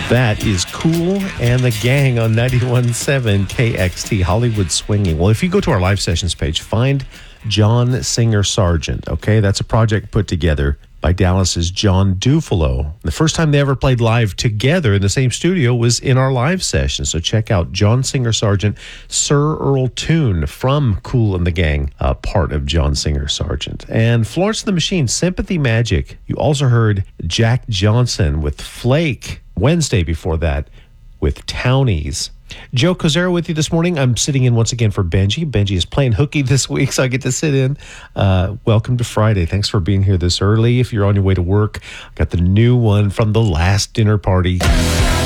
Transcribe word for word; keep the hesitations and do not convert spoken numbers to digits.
That is Kool and the Gang on ninety-one point seven K X T, Hollywood Swinging. Well, if you go to our live sessions page, find John Singer Sargent, okay? That's a project put together by Dallas's John Dufalo. The first time they ever played live together in the same studio was in our live session. So check out John Singer Sargent, Sir Earl Toon from Kool and the Gang, uh, part of John Singer Sargent. And Florence and the Machine, Sympathy Magic. You also heard Jack Johnson with Flake. Wednesday before that with Townies. Joe Kozera with you this morning. I'm sitting in once again for Benji. Benji is playing hooky this week, so I get to sit in. Uh, welcome to Friday. Thanks for being here this early. If you're on your way to work, got the new one from the last dinner party.